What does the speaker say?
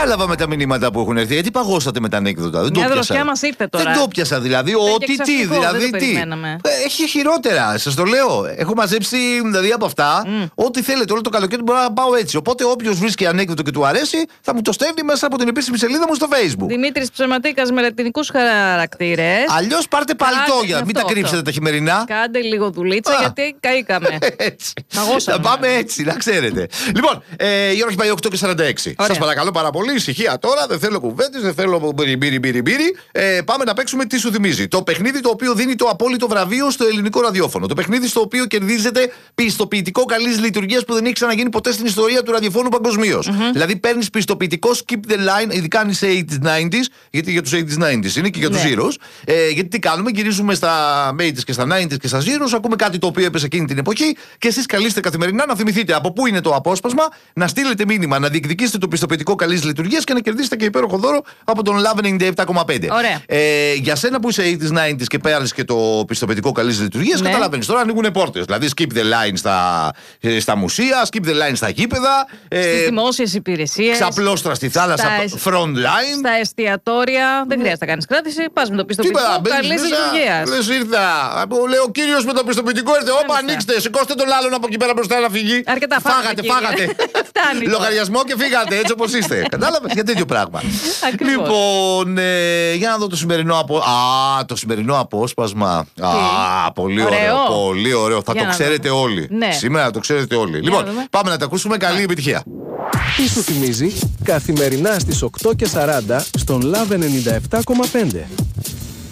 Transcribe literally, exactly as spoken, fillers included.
κατάλαβα με τα μηνύματα που έχουν έρθει. Γιατί παγώσατε με τα ανέκδοτα. Δεν Μια το πιάσα. δροσιά μας ήρθε τώρα. Δεν το πιάσα δηλαδή. Ό,τι τι, δηλαδή τι. Έχει χειρότερα, σας το λέω. Έχω μαζέψει δηλαδή από αυτά. Mm. Ό,τι θέλετε, όλο το καλοκαίρι μπορώ να πάω έτσι. Οπότε όποιος βρίσκει ανέκδοτο και του αρέσει, θα μου το στέλνει μέσα από την επίσημη σελίδα μου στο Facebook. Δημήτρης Ψεματίκας με λατινικούς χαρακτήρες. Αλλιώς πάρτε παλτό για να μην τα κρύψετε τα χειμερινά. Κάντε λίγο δουλίτσα, γιατί καήκαμε. Θα πάμε έτσι, να ξέρετε. Λοιπόν, ε, η ώρα έχει πάει οκτώ και σαράντα έξι. Σας παρακαλώ πάρα πολύ, ησυχία τώρα. Δεν θέλω κουβέντες, δεν θέλω μπύρι, μπύρι, μπύρι. Ε, πάμε να παίξουμε τι σου θυμίζει. Το παιχνίδι το οποίο δίνει το απόλυτο βραβείο στο ελληνικό ραδιόφωνο. Το παιχνίδι στο οποίο κερδίζετε πιστοποιητικό καλής λειτουργίας που δεν έχει ξαναγίνει ποτέ στην ιστορία του ραδιοφώνου παγκοσμίως. Mm-hmm. Δηλαδή παίρνεις πιστοποιητικό skip the line, ειδικά αν είσαι ογδόντα ενενήντα, γιατί για τους ογδόντα ενενήντα είναι και για τους ναι. Zeros. Ε, γιατί τι κάνουμε, γυρίζουμε στα ογδόντα και στα ενενήντα και στα Zeros, ακούμε κάτι το οποίο έπεσε εκείνη την εποχή και εσείς καλείστε καθημερινά να θυμηθείτε από πού είναι το απόσπασμα, να στείλετε μήνυμα, να διεκδικήσετε το πιστοποιητικό καλής λειτουργίας και να κερδίσετε και υπέροχο δώρο από τον Love ενενήντα επτά κόμμα πέντε. Ε, για σένα που είσαι ογδόντα ενενήντα και πέρασες και το πιστοποιητικό καλής λειτουργίας, ναι. καταλαβαίνεις τώρα ανοίγουν πόρτες. Δηλαδή skip the line στα, στα μουσεία, skip the line στα γήπεδα, στις ε, δημόσιες υπηρεσίες, ξαπλώστρα στη θάλασσα, στα, front line. Στα εστιατόρια. Δεν χρειάζεται να κάνεις κράτηση. Πας με το πιστοποιητικό καλής λειτουργίας. Λες ήρθα. Λέει ο κύριος με το πιστοποιητικό ήρθε. Όπα, ανοίξτε, σηκώστε τον άλλον από εκεί πέρα μπροστά να φύγει. Αρκετά φάγατε, φάγατε. Λογαριασμό και φύγατε έτσι όπως είστε. Κατάλαβες, για τέτοιο πράγμα. Λοιπόν, ε, για να δω το σημερινό απο... Α, το σημερινό απόσπασμα. Α, πολύ ωραίο. Πολύ ωραίο. Θα το ξέρετε όλοι. Σήμερα το ξέρετε όλοι. Λοιπόν, πάμε να τα ακούσουμε. Καλή επιτυχία. Τι σου θυμίζει? Καθημερινά στις οκτώ και σαράντα στον Love ενενήντα επτά κόμμα πέντε.